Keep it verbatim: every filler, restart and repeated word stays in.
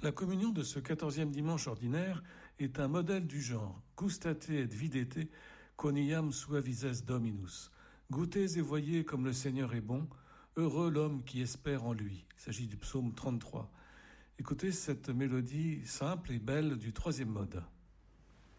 La communion de ce quatorzième dimanche ordinaire est un modèle du genre. Gustate et videte, quoniam suavises Dominus. Goûtez et voyez comme le Seigneur est bon, heureux l'homme qui espère en lui. Il s'agit du psaume trente-trois. Écoutez cette mélodie simple et belle du troisième mode.